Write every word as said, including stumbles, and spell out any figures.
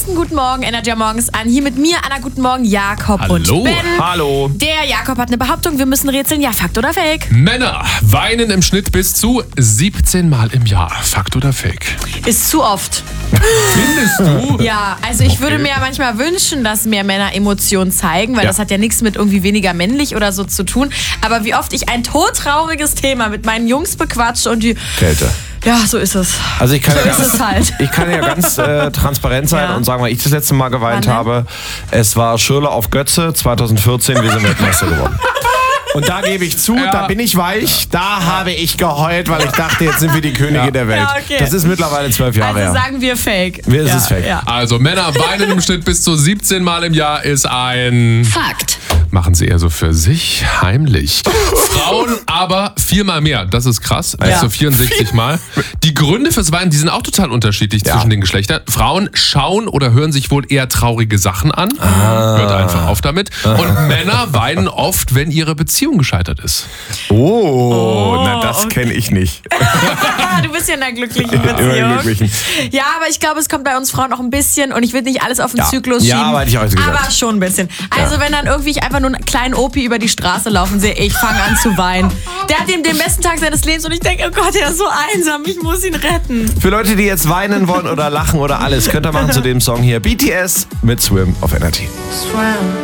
Schönen guten Morgen, Energy morgens an. Hier mit mir, Anna, guten Morgen, Jakob Hallo. und Ben. Hallo. Der Jakob hat eine Behauptung, wir müssen rätseln. Ja, Fakt oder Fake? Männer weinen im Schnitt bis zu siebzehn Mal im Jahr. Fakt oder Fake? Ist zu oft. Findest du? Ja, also ich Okay. würde mir ja manchmal wünschen, dass mehr Männer Emotionen zeigen, weil Ja. das hat ja nichts mit irgendwie weniger männlich oder so zu tun. Aber wie oft ich ein todtrauriges Thema mit meinen Jungs bequatsche und die... Kälte. Ja, so ist es. Also ich kann, So ja ist ganz, es halt. ich kann ja ganz äh, transparent sein Ja. und sagen, weil ich das letzte Mal geweint Wann denn? habe. Es war Schürrle auf Götze zwanzig vierzehn, wir sind Weltmeister geworden. Und da gebe ich zu, Ja. da bin ich weich, da habe ich geheult, weil ich dachte, jetzt sind wir die Könige Ja. der Welt. Ja, okay. Das ist mittlerweile zwölf Jahre Also her. sagen wir Fake. Wir- es ja, ist Fake. Ja. Also Männer weinen im Schnitt bis zu siebzehn Mal im Jahr ist ein... Fakt. Machen sie eher so für sich, heimlich. Frauen aber viermal mehr. Das ist krass. Bis Ja. zu vierundsechzig Mal. Die Gründe fürs Weinen, die sind auch total unterschiedlich Ja. zwischen den Geschlechtern. Frauen schauen oder hören sich wohl eher traurige Sachen an. Hört einfach auf damit. Und Männer weinen oft, wenn ihre Beziehung gescheitert ist. Oh, na das okay. kenne ich nicht. Ah, du bist ja in einer glücklichen Immer Beziehung. glücklichen. Ja, aber ich glaube, es kommt bei uns Frauen auch ein bisschen, und ich will nicht alles auf den Ja. Zyklus Ja, schieben, aber hätte ich auch so gesagt. aber schon ein bisschen. Also wenn dann irgendwie ich einfach nur einen kleinen Opi über die Straße laufen sehe, ich fange an zu weinen. Der hat den, den besten Tag seines Lebens und ich denke, oh Gott, der ist so einsam, ich muss ihn retten. Für Leute, die jetzt weinen wollen oder lachen oder alles, könnt ihr machen zu dem Song hier. B T S mit Swim auf Energy.